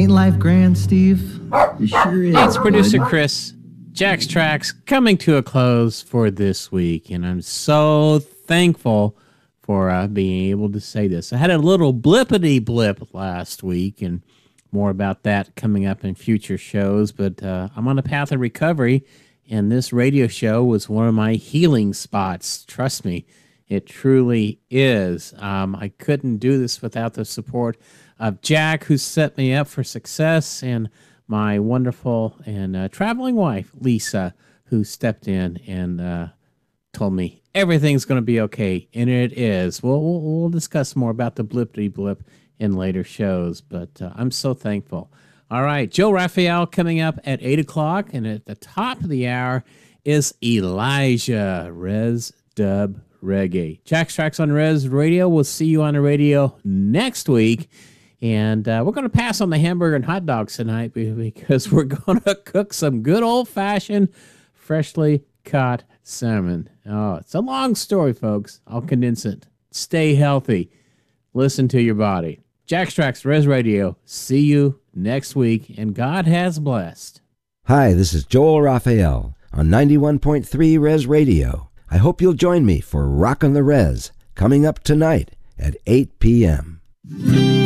Ain't life grand, Steve? It sure is. It's producer bud. Chris. Jack's Tracks coming to a close for this week, and I'm so thankful for being able to say this. I had a little blippity blip last week, and more about that coming up in future shows, but I'm on a path of recovery, and this radio show was one of my healing spots. Trust me, it truly is. I couldn't do this without the support of Jack, who set me up for success, and my wonderful and traveling wife, Lisa, who stepped in and told me everything's going to be okay, and it is. We'll discuss more about the blippity blip in later shows, but I'm so thankful. All right, Joe Raphael coming up at 8 o'clock, and at the top of the hour is Elijah, Res Dub Reggae. Jack's Tracks on Res Radio. We'll see you on the radio next week. And we're going to pass on the hamburger and hot dogs tonight because we're going to cook some good old-fashioned, freshly caught salmon. Oh, it's a long story, folks. I'll condense it. Stay healthy. Listen to your body. Jack's Tracks, Res Radio. See you next week, and God has blessed. Hi, this is Joel Raphael on 91.3 Res Radio. I hope you'll join me for Rockin' the Res, coming up tonight at 8 p.m.